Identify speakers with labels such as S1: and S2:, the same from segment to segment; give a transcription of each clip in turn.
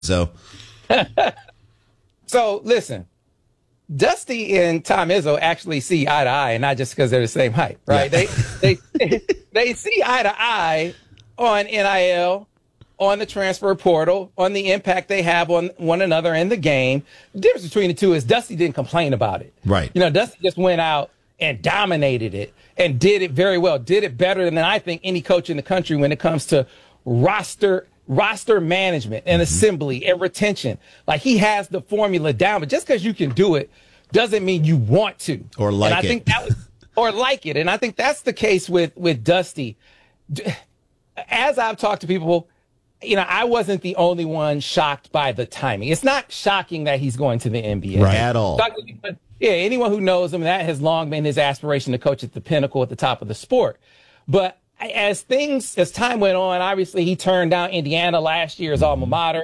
S1: So,
S2: So listen, Dusty and Tom Izzo actually see eye to eye, and not just because they're the same height, right?
S1: Yeah.
S2: They see eye to eye on NIL, on the transfer portal, on the impact they have on one another in the game. The difference between the two is Dusty didn't complain about it.
S1: Right.
S2: Dusty just went out and dominated it and did it very well, did it better than I think any coach in the country when it comes to roster management and assembly and retention. Like, he has the formula down, but just because you can do it doesn't mean you want to.
S1: Or like
S2: and I
S1: it.
S2: think that was, or like it. And I think that's the case with Dusty. As I've talked to people, I wasn't the only one shocked by the timing. It's not shocking that he's going to the NBA.
S1: Right. At all.
S2: Yeah, anyone who knows him, that has long been his aspiration to coach at the pinnacle, at the top of the sport. But as time went on, obviously he turned down Indiana last year, his alma mater.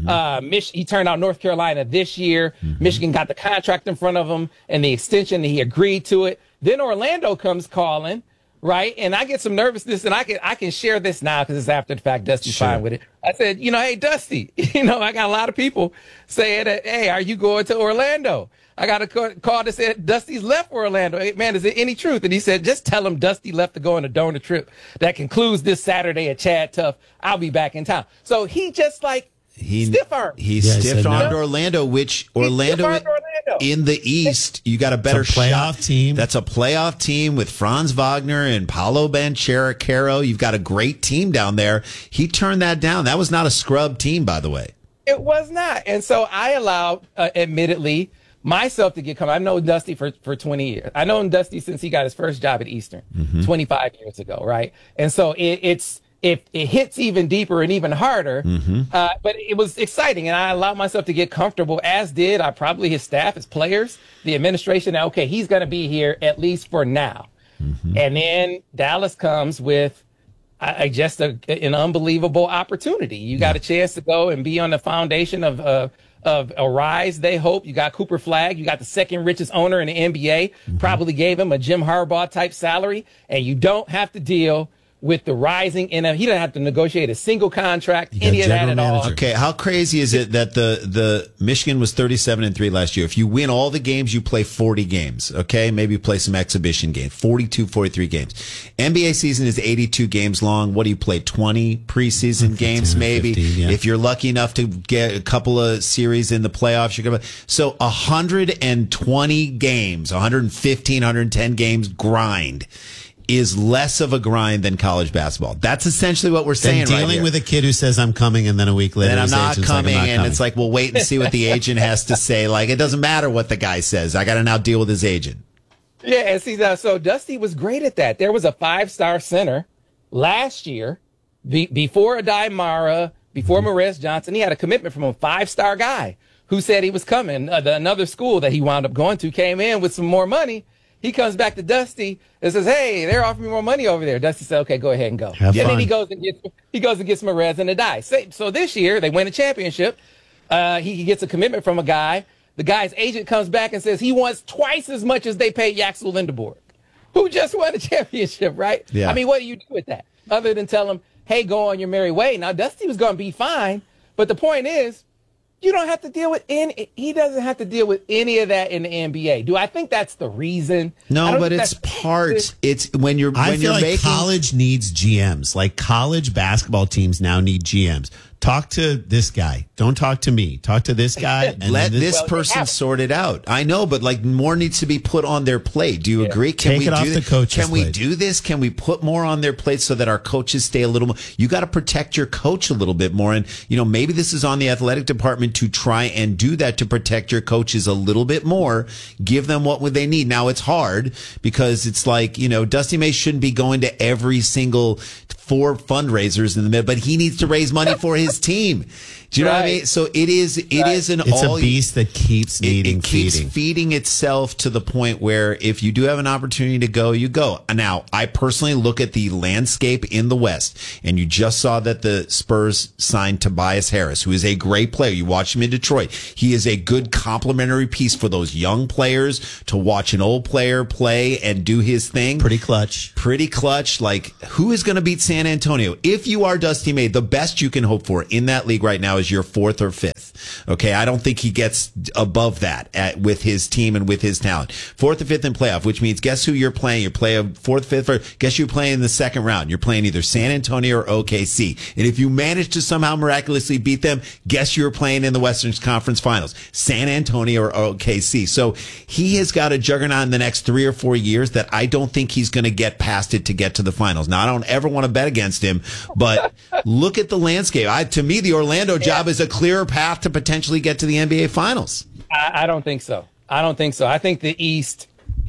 S2: He turned out North Carolina this year. Michigan got the contract in front of him and the extension, and he agreed to it. Then Orlando comes calling, right? And I get some nervousness, and I can share this now because it's after the fact. Dusty's fine with it. I said, hey, Dusty, I got a lot of people saying that, hey, are you going to Orlando? I got a call that said Dusty's left for Orlando. Hey, man, is there any truth? And he said, just tell him Dusty left to go on a donor trip that concludes this Saturday at Chad Tuff. I'll be back in town. So he just stiff-armed.
S1: He stiff-armed Orlando, which Orlando in the East, you got a better
S3: playoff team.
S1: That's a playoff team with Franz Wagner and Paolo Banchero. You've got a great team down there. He turned that down. That was not a scrub team, by the way.
S2: It was not. And so I allowed, admittedly, myself to get comfortable. I've known Dusty for 20 years. I've known Dusty since he got his first job at Eastern 25 years ago, right? And so it hits even deeper and even harder, but it was exciting, and I allowed myself to get comfortable, as did probably his staff, his players, the administration. Okay, he's going to be here at least for now. And then Dallas comes with just an unbelievable opportunity. You got a chance to go and be on the foundation of a rise, they hope. You got Cooper Flagg. You got the second richest owner in the NBA. Probably gave him a Jim Harbaugh type salary. And you don't have to deal with the rising he doesn't have to negotiate a single contract, any of that at all.
S1: Okay, how crazy is it that the Michigan was 37-3 last year? If you win all the games, you play 40 games. Okay, maybe you play some exhibition games, 42, 43 games. NBA season is 82 games long. What do you play? 20 preseason games, maybe.
S3: 15, yeah.
S1: If you're lucky enough to get a couple of series in the playoffs, you're gonna. So 120 games, 115, 110 games grind is less of a grind than college basketball. That's essentially what we're saying right here.
S3: Dealing with a kid who says, I'm coming, and then a week later,
S1: and I'm not coming,
S3: like,
S1: and it's like, well, wait and see what the agent has to say. Like, it doesn't matter what the guy says. I got to now deal with his agent.
S2: Yeah, and see, so Dusty was great at that. There was a 5-star center last year, before Adai Mara, before Morez Johnson. He had a commitment from a 5-star guy who said he was coming. Another school that he wound up going to came in with some more money. He comes back to Dusty and says, hey, they're offering me more money over there. Dusty said, okay, go ahead and go.
S3: Have
S2: and
S3: fun.
S2: then he goes and gets Morez and Adai. So this year they win a championship. He gets a commitment from a guy. The guy's agent comes back and says he wants twice as much as they paid Yaxel Lindeborg, who just won a championship, right?
S1: Yeah.
S2: I mean, what do you do with that? Other than tell him, hey, go on your merry way. Now, Dusty was going to be fine. But the point is, he doesn't have to deal with any of that in the NBA. Do I think that's the reason?
S1: No, but it's part. It's when you're making
S3: college needs GMs. Like, college basketball teams now need GMs. Talk to this guy. Don't talk to me. Talk to this guy. And
S1: let this person sort it out. I know, but like, more needs to be put on their plate. Do you agree?
S3: Take it off the coach's
S1: Can we
S3: plate.
S1: do this? Can we put more on their plate so that our coaches stay a little more? You got to protect your coach a little bit more. And, maybe this is on the athletic department to try and do that, to protect your coaches a little bit more. Give them what they need. Now, it's hard because it's like, Dusty May shouldn't be going to every single 4 fundraisers in the middle, but he needs to raise money for his team. Do you know what I mean? So it's
S3: a beast that keeps needing
S1: keeps
S3: feeding.
S1: feeding itself to the point where if you do have an opportunity to go, you go. Now, I personally look at the landscape in the West, and you just saw that the Spurs signed Tobias Harris, who is a great player. You watch him in Detroit. He is a good complementary piece for those young players to watch an old player play and do his thing.
S3: Pretty clutch.
S1: Like, who is going to beat San Antonio? If you are Dusty May, the best you can hope for in that league right now is as your fourth or fifth. Okay, I don't think he gets above that with his team and with his talent. Fourth or fifth in playoff, which means guess who you're playing? You play a fourth, fifth, or guess you're playing in the second round. You're playing either San Antonio or OKC. And if you manage to somehow miraculously beat them, guess you're playing in the Western Conference Finals, San Antonio or OKC. So he has got a juggernaut in the next 3 or 4 years that I don't think he's going to get past it to get to the finals. Now, I don't ever want to bet against him, but look at the landscape. To me, the Orlando job is a clearer path to potentially get to the NBA Finals.
S2: I don't think so. I think the East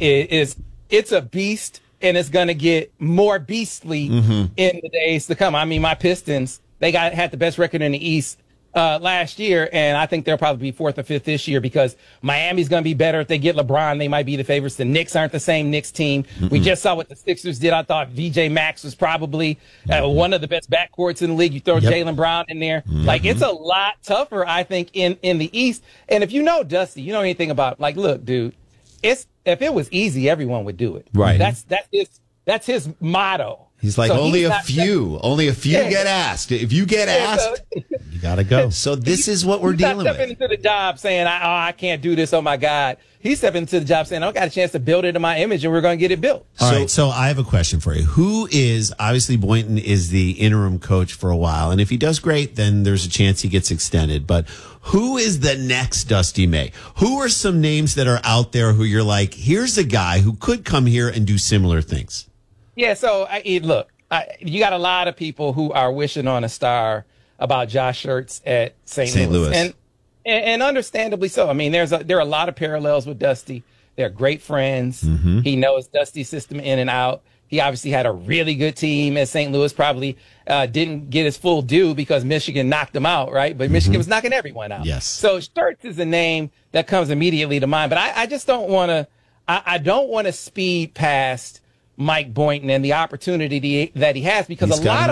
S2: it's a beast, and it's going to get more beastly in the days to come. I mean, my Pistons, they had the best record in the East last year, and I think they'll probably be fourth or fifth this year because Miami's going to be better. If they get LeBron, they might be the favorites. The Knicks aren't the same Knicks team. We just saw what the Sixers did. I thought VJ Max was probably one of the best backcourts in the league. You throw Jaylen Brown in there. Like, it's a lot tougher, I think, in the East. And if you know Dusty, you know anything about, like, look, dude, if it was easy, everyone would do it.
S1: Right.
S2: That's his motto.
S1: He's like, only a few get asked. If you get asked,
S3: you got to go.
S1: So this is what we're dealing with.
S2: He's not stepping into the job saying, I can't do this. Oh, my God. He's stepping into the job saying, I got a chance to build it in my image, and we're going to get it built.
S3: All right, so I have a question for you. Obviously Boynton is the interim coach for a while, and if he does great, then there's a chance he gets extended. But who is the next Dusty May? Who are some names that are out there who you're like, here's a guy who could come here and do similar things?
S2: Yeah, so look, you got a lot of people who are wishing on a star about Josh Schertz at St. Louis. And understandably so. I mean, there are a lot of parallels with Dusty. They're great friends. He knows Dusty's system in and out. He obviously had a really good team at St. Louis, probably didn't get his full due because Michigan knocked him out, right? But Michigan was knocking everyone out.
S3: Yes.
S2: So Schertz is a name that comes immediately to mind. But I just don't want to – I don't want to speed past Mike Boynton and the opportunity that he has because a lot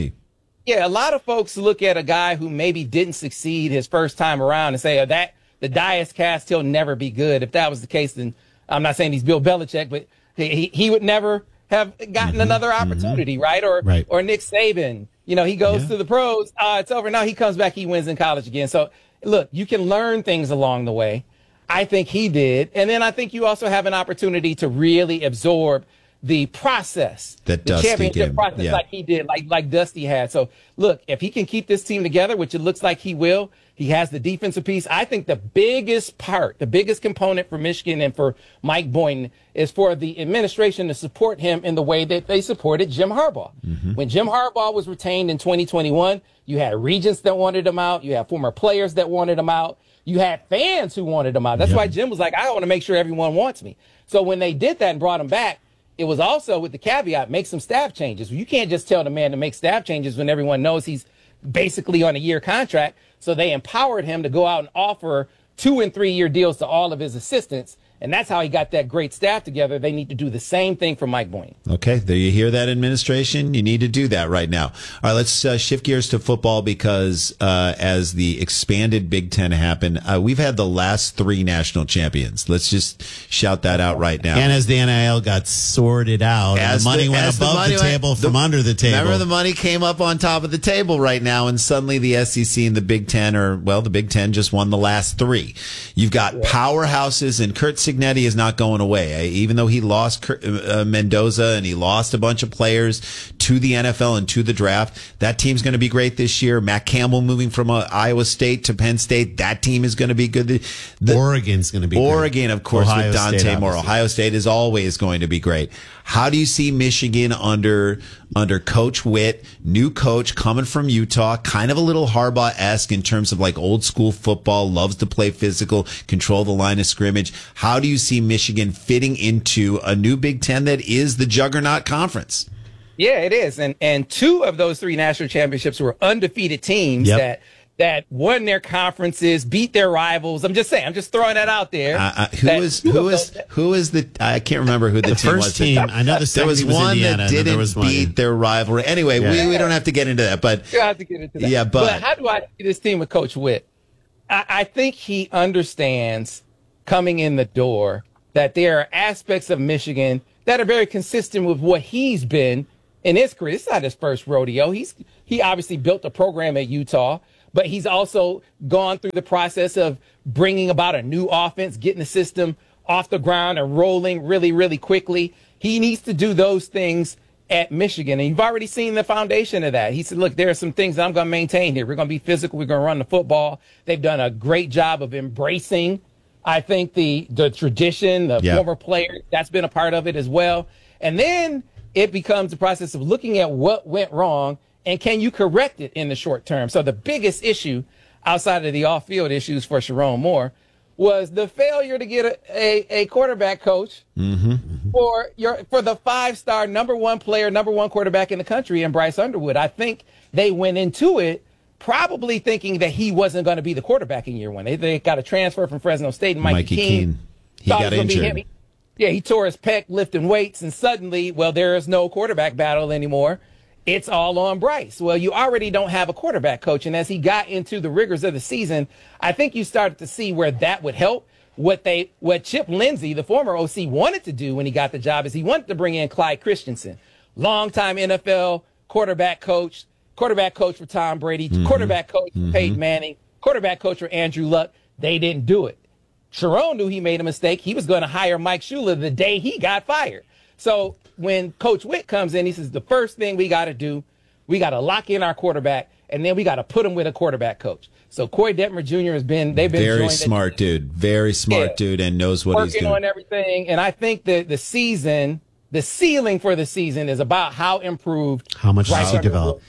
S2: of folks look at a guy who maybe didn't succeed his first time around and say, oh, that the die is cast, he'll never be good. If that was the case, then I'm not saying he's Bill Belichick, but he would never have gotten another opportunity, right? Or Nick Saban, he goes to the pros, it's over. Now he comes back, he wins in college again. So look, you can learn things along the way. I think he did. And then I think you also have an opportunity to really absorb the process,
S1: that
S2: the championship process,
S1: like
S2: he did, like Dusty had. So look, if he can keep this team together, which it looks like he will, he has the defensive piece. I think the biggest component for Michigan and for Mike Boynton is for the administration to support him in the way that they supported Jim Harbaugh. When Jim Harbaugh was retained in 2021, you had regents that wanted him out. You had former players that wanted him out. You had fans who wanted him out. That's why Jim was like, I want to make sure everyone wants me. So when they did that and brought him back, it was also with the caveat, make some staff changes. You can't just tell the man to make staff changes when everyone knows he's basically on a year contract. So they empowered him to go out and offer 2- and 3-year deals to all of his assistants. And that's how he got that great staff together. They need to do the same thing for Mike Boynton.
S1: Okay, there you hear that, administration. You need to do that right now. All right, let's shift gears to football because as the expanded Big Ten happened, we've had the last 3 national champions. Let's just shout that out right now.
S3: And as the NIL got sorted out, and the money went above the table from under the table.
S1: Remember, the money came up on top of the table right now, and suddenly the SEC and the Big Ten the Big Ten just won the last 3. You've got powerhouses, and Kurt Signetti is not going away. Even though he lost Mendoza and he lost a bunch of players to the NFL and to the draft, that team's going to be great this year. Matt Campbell moving from Iowa State to Penn State, that team is going to be good.
S3: Oregon's going to be
S1: Oregon,
S3: great.
S1: Of course,
S3: Ohio
S1: with Dante
S3: State,
S1: Moore. Ohio State is always going to be great. How do you see Michigan under Coach Witt, new coach coming from Utah, kind of a little Harbaugh-esque in terms of like old school football, loves to play physical, control the line of scrimmage. How do you see Michigan fitting into a new Big Ten that is the juggernaut conference?
S2: Yeah, it is. And 2 of those 3 national championships were undefeated teams that won their conferences, beat their rivals. I'm just saying. I'm just throwing that out there.
S1: Who is the? I can't remember who the team was.
S3: First team. I know the second
S1: there was
S3: team
S1: one
S3: Indiana,
S1: that didn't beat their rivalry. Anyway, we don't have to get into that. But
S2: you have to get into that.
S1: Yeah,
S2: but how do I see this team with Coach Witt? I think he understands coming in the door that there are aspects of Michigan that are very consistent with what he's been in his career. It's not his first rodeo. He obviously built a program at Utah. but he's also gone through the process of bringing about a new offense, getting the system off the ground and rolling really, really quickly. He needs to do those things at Michigan, and you've already seen the foundation of that. He said, look, there are some things that I'm going to maintain here. We're going to be physical. We're going to run the football. They've done a great job of embracing, I think, the tradition, the former player. That's been a part of it as well. And then it becomes the process of looking at what went wrong and can you correct it in the short term. So the biggest issue outside of the off-field issues for Sharon Moore was the failure to get a quarterback coach for the 5-star number one player, number one quarterback in the country, and Bryce Underwood. I think they went into it probably thinking that he wasn't going to be the quarterback in year one. They got a transfer from Fresno State, and Mikey Keene.
S1: He got injured.
S2: He tore his pec lifting weights, and suddenly, well, there is no quarterback battle anymore. It's all on Bryce. Well, you already don't have a quarterback coach. And as he got into the rigors of the season, I think you started to see where that would help. What Chip Lindsey, the former OC, wanted to do when he got the job is he wanted to bring in Clyde Christensen, longtime NFL quarterback coach for Tom Brady, quarterback coach for Peyton Manning, quarterback coach for Andrew Luck. They didn't do it. Sharon knew he made a mistake. He was going to hire Mike Shula the day he got fired. So when Coach Witt comes in, he says, the first thing we got to do, we got to lock in our quarterback, and then we got to put him with a quarterback coach. So Corey Detmer Jr. they've been
S1: very smart dude, very smart dude, and knows what he's doing.
S2: Working on everything, and I think that the ceiling for the season is about how improved.
S3: How much does he develop?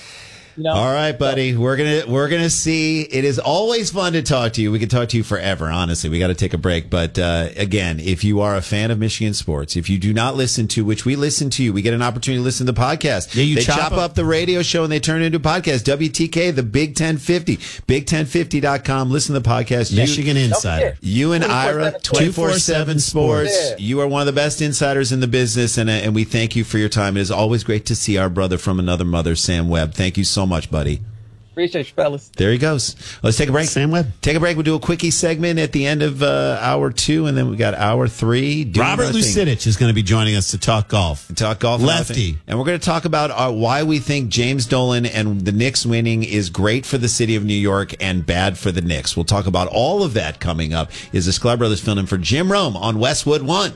S1: All right, buddy. We're gonna see. It is always fun to talk to you. We could talk to you forever. Honestly, we got to take a break. But again, if you are a fan of Michigan sports, if you do not listen to, which we listen to you, we get an opportunity to listen to the podcast.
S3: Yeah,
S1: they chop up the radio show and they turn it into a podcast. WTK, the Big 1050, Big1050.com. Listen to the podcast.
S3: Michigan Insider.
S1: You and Ira, 24/7 Sports.
S2: Yeah.
S1: You are one of the best insiders in the business, and we thank you for your time. It is always great to see our brother from another mother, Sam Webb. Thank you so much, buddy.
S2: Appreciate you, fellas.
S1: There he goes. Let's take a break.
S3: Sam Webb.
S1: Take a break. We'll do a quickie segment at the end of hour 2, and then we got hour 3.
S3: Robert Lucidich is going to be joining us to talk golf. Lefty.
S1: And we're going to talk about why we think James Dolan and the Knicks winning is great for the city of New York and bad for the Knicks. We'll talk about all of that coming up. Is the Sklar Brothers filling in for Jim Rome on Westwood One.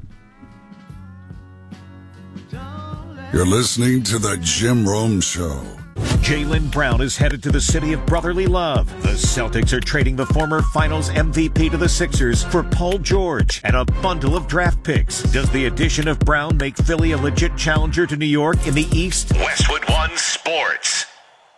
S4: You're listening to The Jim Rome Show.
S5: Jaylen Brown is headed to the city of brotherly love. The Celtics are trading the former finals MVP to the Sixers for Paul George and a bundle of draft picks. Does the addition of Brown make Philly a legit challenger to New York in the East?
S6: Westwood One Sports.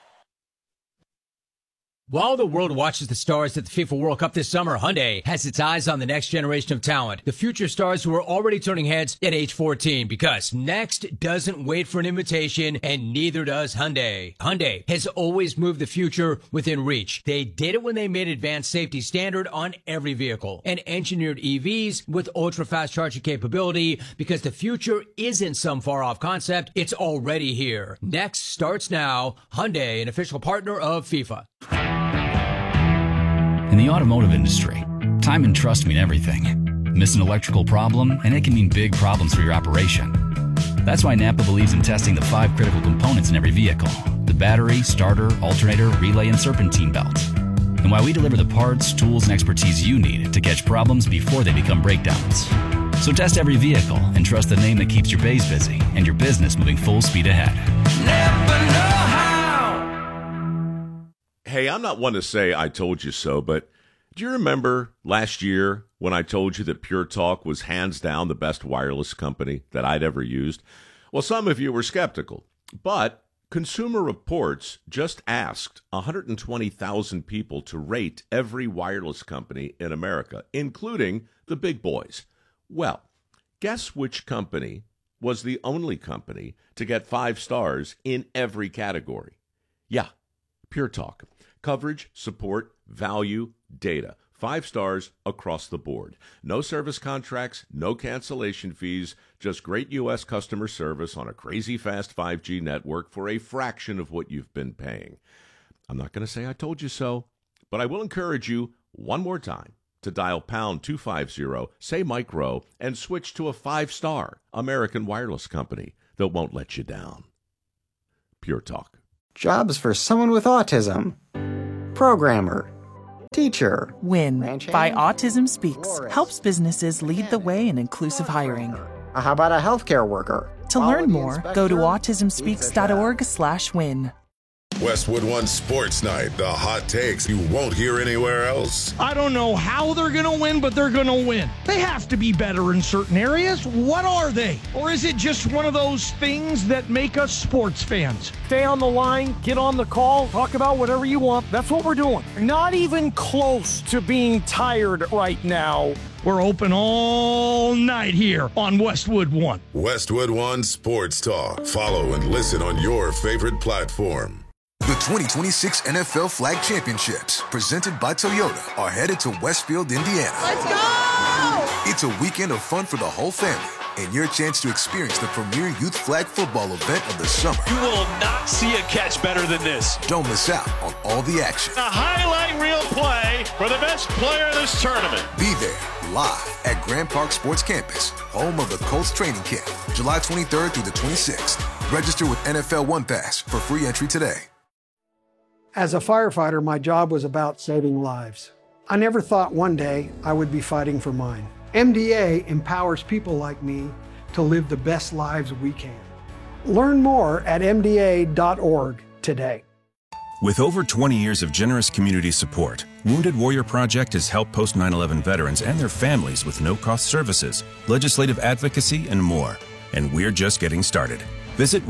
S7: While the world watches the stars at the FIFA World Cup this summer, Hyundai has its eyes on the next generation of talent, the future stars who are already turning heads at age 14, because next doesn't wait for an invitation, and neither does Hyundai. Hyundai has always moved the future within reach. They did it when they made advanced safety standard on every vehicle and engineered EVs with ultra-fast charging capability, because the future isn't some far-off concept, it's already here. Next starts now. Hyundai, an official partner of FIFA.
S8: In the automotive industry, time and trust mean everything. Miss an electrical problem, and it can mean big problems for your operation. That's why Napa believes in testing the 5 critical components in every vehicle: the battery, starter, alternator, relay, and serpentine belt. And why we deliver the parts, tools, and expertise you need to catch problems before they become breakdowns. So test every vehicle and trust the name that keeps your bays busy and your business moving full speed ahead.
S6: Never know how.
S9: Hey, I'm not one to say I told you so, but do you remember last year when I told you that Pure Talk was hands down the best wireless company that I'd ever used? Well, some of you were skeptical, but Consumer Reports just asked 120,000 people to rate every wireless company in America, including the big boys. Well, guess which company was the only company to get 5 stars in every category? Yeah, Pure Talk. Coverage, support, value, data. 5 stars across the board. No service contracts, no cancellation fees, just great U.S. customer service on a crazy fast 5G network for a fraction of what you've been paying. I'm not going to say I told you so, but I will encourage you one more time to dial pound 250, say Mike Rowe, and switch to a 5-star American wireless company that won't let you down. Pure Talk.
S10: Jobs for someone with autism. programmer, teacher.
S11: WIN by Autism Speaks helps businesses lead the way in inclusive hiring.
S10: How about a healthcare worker?
S11: To learn more, go to autismspeaks.org/win.
S12: Westwood One Sports Night, the hot takes you won't hear anywhere else.
S13: I don't know how they're going to win, but they're going to win. They have to be better in certain areas. What are they? Or is it just one of those things that make us sports fans? Stay on the line, get on the call, talk about whatever you want. That's what we're doing. Not even close to being tired right now. We're open all night here on Westwood One.
S12: Westwood One Sports Talk. Follow and listen on your favorite platform.
S14: The 2026 NFL Flag Championships, presented by Toyota, are headed to Westfield, Indiana.
S6: Let's go!
S14: It's a weekend of fun for the whole family and your chance to experience the premier youth flag football event of the summer.
S6: You will not see a catch better than this.
S14: Don't miss out on all the action.
S6: A highlight reel play for the best player of this tournament.
S14: Be there live at Grand Park Sports Campus, home of the Colts training camp, July 23rd through the 26th. Register with NFL One Pass for free entry today.
S15: As a firefighter, my job was about saving lives. I never thought one day I would be fighting for mine. MDA empowers people like me to live the best lives we can. Learn more at MDA.org today.
S16: With over 20 years of generous community support, Wounded Warrior Project has helped post 9/11 veterans and their families with no-cost services, legislative advocacy, and more. And we're just getting started. Visit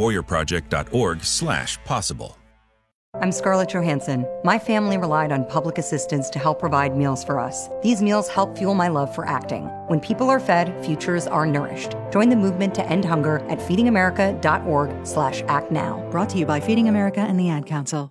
S16: woundedwarriorproject.org/possible.
S17: I'm Scarlett Johansson. My family relied on public assistance to help provide meals for us. These meals help fuel my love for acting. When people are fed, futures are nourished. Join the movement to end hunger at feedingamerica.org/actnow.
S18: Brought to you by Feeding America and the Ad Council.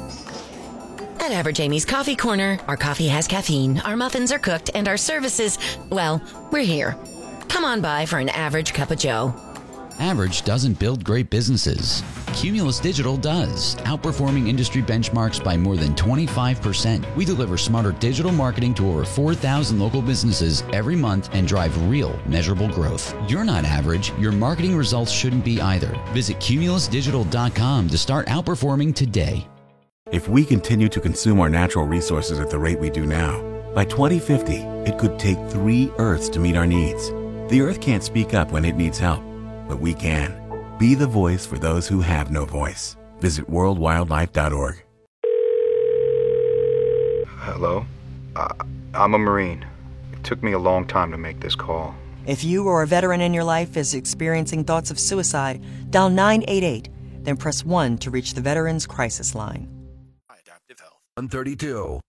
S19: At Average Amy's Coffee Corner, our coffee has caffeine, our muffins are cooked, and our services, well, we're here. Come on by for an average cup of joe.
S8: Average doesn't build great businesses. Cumulus Digital does, outperforming industry benchmarks by more than 25%. We deliver smarter digital marketing to over 4,000 local businesses every month and drive real, measurable growth. You're not average. Your marketing results shouldn't be either. Visit cumulusdigital.com to start outperforming today.
S20: If we continue to consume our natural resources at the rate we do now, by 2050, it could take 3 Earths to meet our needs. The Earth can't speak up when it needs help, but we can. Be the voice for those who have no voice. Visit worldwildlife.org.
S21: Hello? I'm a Marine. It took me a long time to make this call.
S22: If you or a veteran in your life is experiencing thoughts of suicide, dial 988, then press 1 to reach the Veterans Crisis Line.
S23: 132.